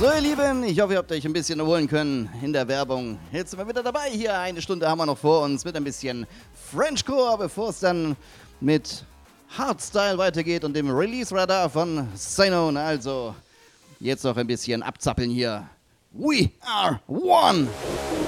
So, ihr Lieben, ich hoffe, ihr habt euch ein bisschen erholen können in der Werbung. Jetzt sind wir wieder dabei hier. Eine Stunde haben wir noch vor uns mit ein bisschen Frenchcore, bevor es dann mit Hardstyle weitergeht und dem Release-Radar von Cynon. Also, jetzt noch ein bisschen abzappeln hier. We are one!